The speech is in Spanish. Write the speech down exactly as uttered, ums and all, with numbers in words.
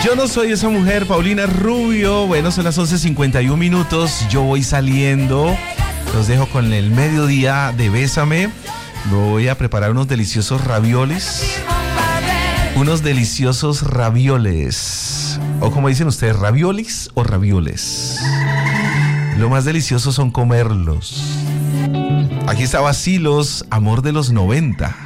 Yo no soy esa mujer, Paulina Rubio. Bueno, son las once cincuenta y un minutos. Yo voy saliendo. Los dejo con el mediodía de Bésame. Voy a preparar unos deliciosos ravioles. Unos deliciosos ravioles. O como dicen ustedes, raviolis o ravioles. Lo más delicioso son comerlos. Aquí está Vacilos, amor de los noventa.